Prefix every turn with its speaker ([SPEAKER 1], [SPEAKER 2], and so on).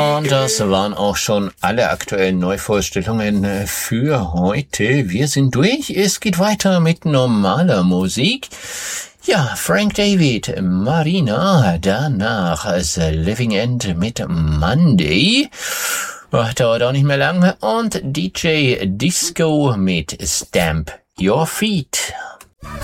[SPEAKER 1] Und das waren auch schon alle aktuellen Neuvorstellungen für heute. Wir sind durch. Es geht weiter mit normaler Musik. Ja, Frank David, Marina, danach The Living End mit Monday. Dauert auch nicht mehr lange. Und DJ Disco mit Stamp Your Feet.